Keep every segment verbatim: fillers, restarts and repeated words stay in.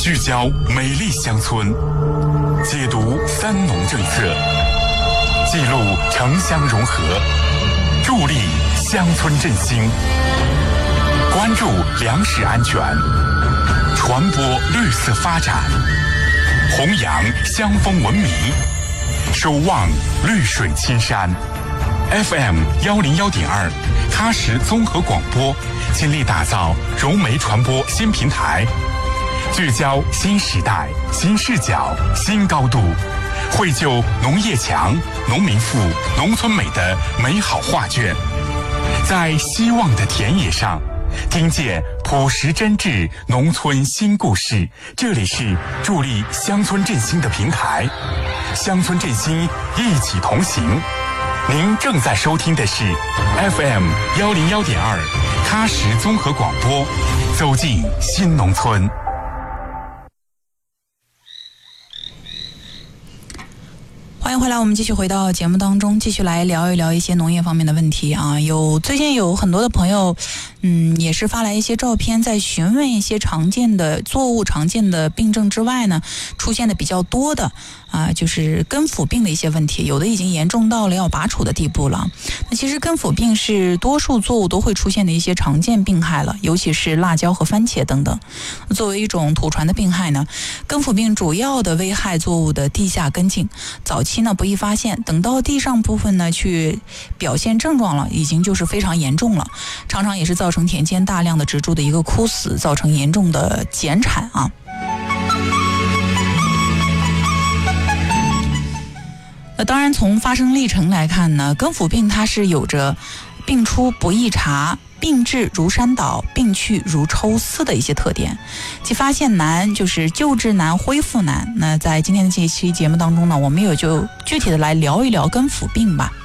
聚焦美丽乡村，解读三农政策，记录城乡融合，助力乡村振兴，关注粮食安全，传播绿色发展，弘扬乡风文明，守望绿水青山。F M 幺零幺点二，喀什综合广播倾力打造融媒传播新平台，聚焦新时代、新视角、新高度，绘就农业强、农民富、农村美的美好画卷。在希望的田野上，听见朴实真挚农村新故事。这里是助力乡村振兴的平台，乡村振兴一起同行。您正在收听的是 F M 幺零幺点二喀什综合广播，走进新农村。 欢迎回来，我们继续回到节目当中，继续来聊一聊一些农业方面的问题啊。有最近有很多的朋友，嗯，也是发来一些照片，在询问一些常见的作物、常见的病症之外呢，出现的比较多的啊，就是根腐病的一些问题，有的已经严重到了要拔除的地步了。那其实根腐病是多数作物都会出现的一些常见病害了，尤其是辣椒和番茄等等。作为一种土传的病害呢，根腐病主要的危害作物的地下根茎，早期呢不易发现，等到地上部分呢去表现症状了，已经就是非常严重了，常常也是造成田间大量的植株的一个枯死，造成严重的减产啊。那当然从发生历程来看呢，根腐病它是有着病出不易查、病治如山倒、病去如抽丝的一些特点，其发现难，就是救治难、恢复难。那在今天的这一期节目当中呢，我们也就具体的来聊一聊根腐病吧。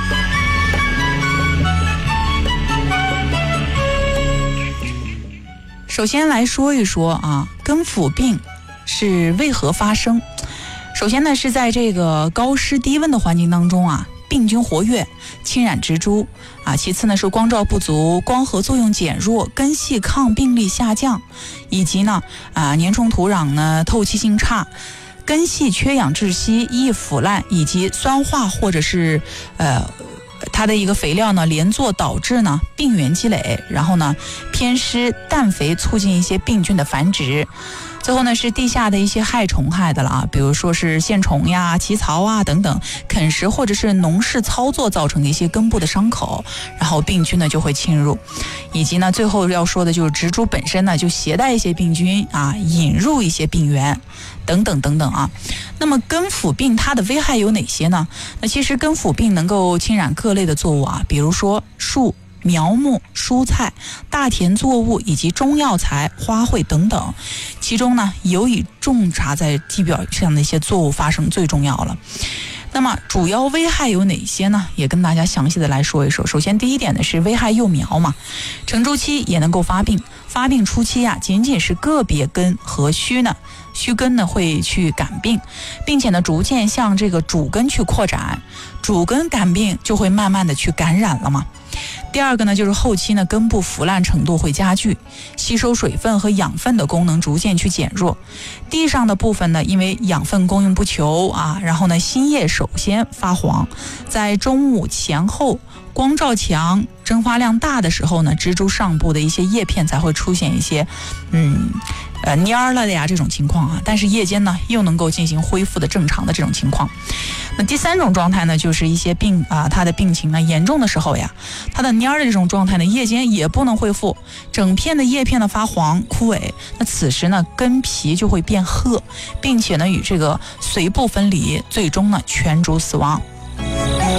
首先来说一说啊，根腐病是为何发生。首先呢，是在这个高湿低温的环境当中啊，病菌活跃，侵染植株啊。其次呢，是光照不足，光合作用减弱，根系抗病力下降，以及呢啊粘稠土壤呢透气性差，根系缺氧窒息，易腐烂，以及酸化或者是呃它的一个肥料呢连坐，导致呢病原积累，然后呢偏湿氮肥促进一些病菌的繁殖。最后呢是地下的一些害虫害的了啊，比如说是线虫呀、起草啊等等，啃食或者是农事操作造成的一些根部的伤口，然后病菌呢就会侵入，以及呢最后要说的就是植株本身呢就携带一些病菌啊，引入一些病源等等等等啊。那么根腐病它的危害有哪些呢？那其实根腐病能够侵染各类的作物啊，比如说树、苗木、蔬菜、大田作物以及中药材、花卉等等，其中呢尤以种植在地表上的一些作物发生最重要了。那么主要危害有哪些呢？也跟大家详细的来说一说。首先第一点呢是危害幼苗嘛，成株期也能够发病，发病初期啊，仅仅是个别根和须呢须根呢会去感病，并且呢逐渐向这个主根去扩展，主根感病就会慢慢的去感染了嘛。第二个呢就是后期呢根部腐烂程度会加剧，吸收水分和养分的功能逐渐去减弱，地上的部分呢因为养分供应不求啊，然后呢新叶首先发黄，在中午前后光照强、蒸发量大的时候呢，植株上部的一些叶片才会出现一些嗯呃蔫儿了的呀这种情况啊，但是夜间呢又能够进行恢复的正常的这种情况。那第三种状态呢，就是一些病啊，它的病情呢严重的时候呀，它的蔫儿的这种状态呢，夜间也不能恢复，整片的叶片呢发黄枯萎，那此时呢根皮就会变褐，并且呢与这个髓部分离，最终呢全株死亡。